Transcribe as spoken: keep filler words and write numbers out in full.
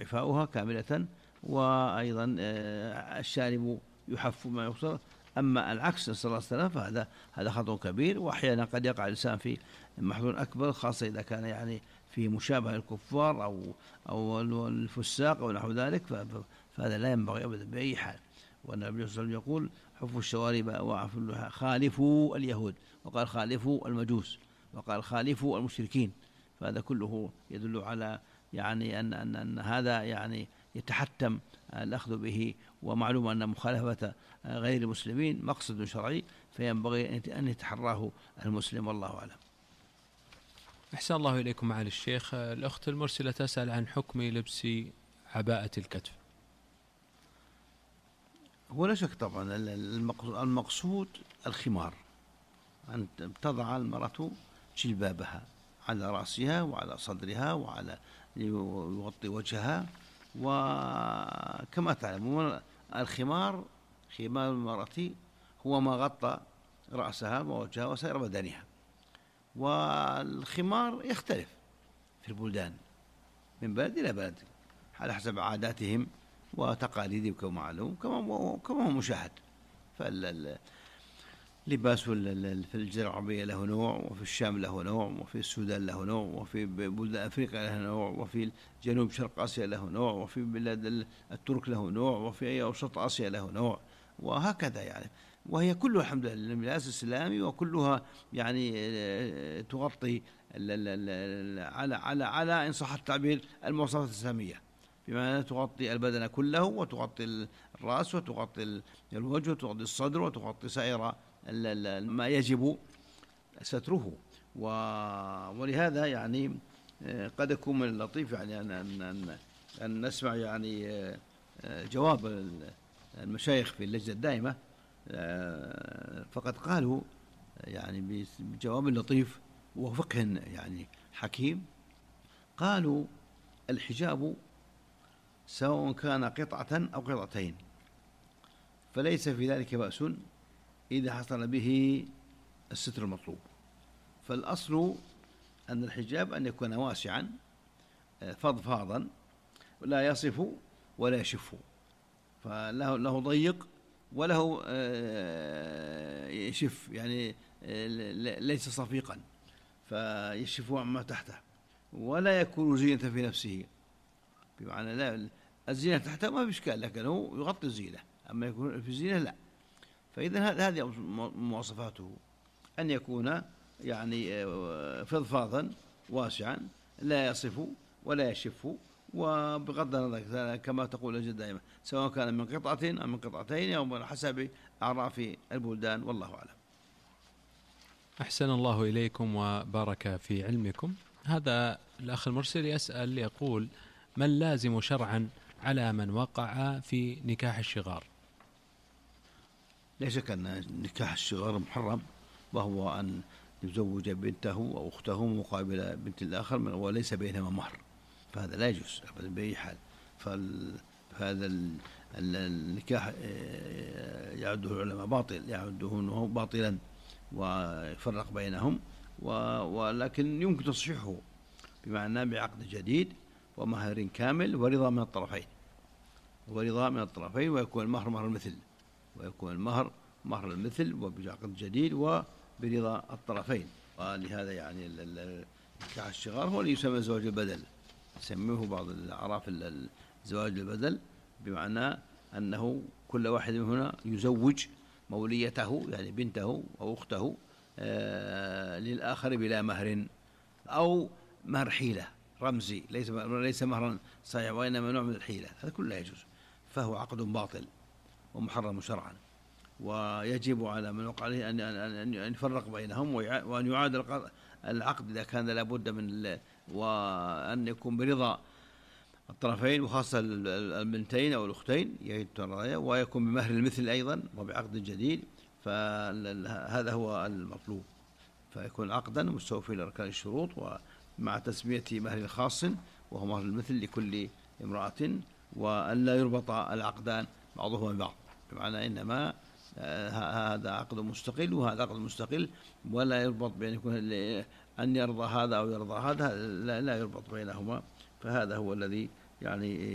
إعفاؤها كاملة، وأيضا الشارب يحف ما يقصر. أما العكس نسأل الله السلامة فهذا هذا خطأ كبير، وأحيانا قد يقع الإنسان في محظور أكبر، خاصة إذا كان يعني في مشابهة الكفار أو أو الفساق أو نحو ذلك، فهذا لا ينبغي أبدا بأي حال. والنبي صلى الله عليه وسلم يقول: حفوا الشوارب وأعفوا اللحى، خالفوا اليهود، وقال خالفوا المجوس، وقال خالفوا المشركين. فهذا كله يدل على يعني أن, أن, أن هذا يعني يتحتم الأخذ به، ومعلوم أن مخالفة غير المسلمين مقصد شرعي، فينبغي أن يتحراه المسلم، والله أعلم. أحسن الله إليكم معالي الشيخ. الأخت المرسلة تسأل عن حكم لبس عباءة الكتف. هو لا شك طبعا المقصود الخمار، أن تضع المرأة جلبابها على رأسها وعلى صدرها وعلى يغطي وجهها. وكما تعلمون الخمار، خمار المرأة هو ما غطى رأسها ووجهها وسائر بدنها. والخمار يختلف في البلدان من بلد إلى بلد على حسب عاداتهم وتقاليدهم كما معلوم، كما هو مشاهد. فاللباس في الجزيرة العربية له نوع، وفي الشام له نوع، وفي السودان له نوع، وفي بلدان أفريقيا له نوع، وفي جنوب شرق آسيا له نوع، وفي بلاد الترك له نوع، وفي أوسط آسيا له نوع، وهكذا يعني. وهي كلها الحمد لله اللباس الإسلامي، وكلها يعني تغطي على على على إن صح التعبير المواصفات الإسلامية، بمعنى تغطي البدن كله، وتغطي الرأس، وتغطي الوجه، وتغطي الصدر، وتغطي سائر ما يجب ستره. ولهذا يعني قد يكون من اللطيف يعني أن, أن, أن نسمع يعني جواب المشايخ في اللجنة الدائمة، فقد قالوا يعني بجواب لطيف وفقه يعني حكيم. قالوا: الحجاب سواء كان قطعة أو قطعتين فليس في ذلك بأس إذا حصل به الستر المطلوب. فالأصل أن الحجاب أن يكون واسعا فضفاضا لا يصف ولا يشف، فله له ضيق وله يشف، يعني ليس صفيقا فيشف عما تحته، ولا يكون زينة في نفسه، بمعنى لا الزينة تحته ما بإشكال، لكنه يغطي الزينة، أما يكون في الزينة لا. فإذا هذه مواصفاته، أن يكون يعني فضفاضا واسعا لا يصف ولا يشف، وبغض النظر كما تقول الجد دائما سواء كان من قطعة أو من قطعتين أو من حسب أعراف البلدان، والله أعلم. أحسن الله إليكم وبارك في علمكم. هذا الأخ المرسل يسأل يقول: ما اللازم شرعا على من وقع في نكاح الشغار؟ لا شك أن نكاح الشغار محرم، وهو أن يزوج بنته أو أخته مقابل بنت الآخر وليس بينهما مهر، فهذا لا يجوز أبدا بأي حال. فهذا النكاح يعده العلماء باطل، يعده باطلا ويفرق بينهم، ولكن يمكن تصحيحه بمعنى بعقد جديد ومهر كامل ورضا من الطرفين، ورضا من الطرفين ويكون المهر مهر المثل، ويكون المهر مهر المثل وبعقد جديد وبرضا الطرفين. ولهذا يعني نكاح الشغار هو اللي يسمى زواج البدل، يسميه بعض الأعراف الزواج البدل، بمعنى أنه كل واحد من هنا يزوج موليته يعني بنته أو أخته آه للآخر بلا مهر أو مهر حيلة رمزي، ليس ليس مهرا صحيح، وإنما نوع من الحيلة، هذا كله لا يجوز، فهو عقد باطل ومحرم شرعا، ويجب على من وقع عليه أن أن يفرق بينهم، وأن يعاد العقد إذا كان لابد من، وأن يكون برضا الطرفين وخاصة البنتين أو الأختين ويكون بمهر المثل أيضا وبعقد جديد، فهذا هو المطلوب، فيكون عقدا مستوفي لأركان الشروط ومع تسمية مهر خاص وهو مهر المثل لكل امرأة، وأن لا يربط العقدان بعضهما ببعض، بمعنى إنما هذا عقد مستقل وهذا عقد مستقل، ولا يربط بين يكون أن يرضى هذا أو يرضى هذا، لا, لا يربط بينهما. فهذا هو الذي يعني